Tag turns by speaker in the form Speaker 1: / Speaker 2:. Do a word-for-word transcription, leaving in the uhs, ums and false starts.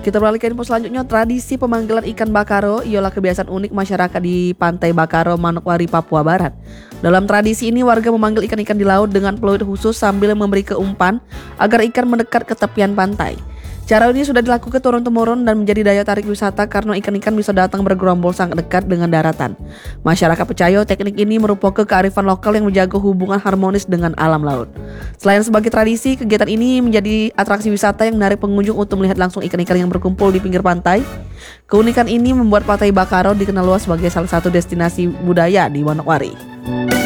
Speaker 1: Kita beralih ke info selanjutnya. Tradisi pemanggilan ikan bakaro ialah kebiasaan unik masyarakat di Pantai Bakaro, Manokwari, Papua Barat. Dalam tradisi ini, warga memanggil ikan-ikan di laut dengan peluit khusus sambil memberi keumpan agar ikan mendekat ke tepian pantai. Cara ini sudah dilakukan turun-temurun dan menjadi daya tarik wisata karena ikan-ikan bisa datang bergerombol sangat dekat dengan daratan. Masyarakat percaya teknik ini merupakan kearifan lokal yang menjaga hubungan harmonis dengan alam laut. Selain sebagai tradisi, kegiatan ini menjadi atraksi wisata yang menarik pengunjung untuk melihat langsung ikan-ikan yang berkumpul di pinggir pantai. Keunikan ini membuat Pantai Bakaro dikenal luas sebagai salah satu destinasi budaya di Manokwari.